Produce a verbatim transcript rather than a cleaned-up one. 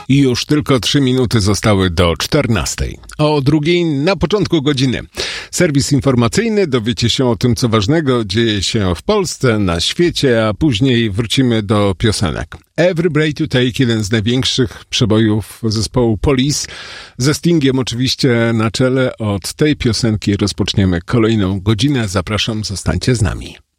I już tylko trzy minuty zostały do czternastej. O drugiej na początku godziny. Serwis informacyjny, dowiecie się o tym, co ważnego dzieje się w Polsce, na świecie, a później wrócimy do piosenek. Every Breath You Take, jeden z największych przebojów zespołu Police, ze Stingiem oczywiście na czele. Od tej piosenki rozpoczniemy kolejną godzinę. Zapraszam, zostańcie z nami.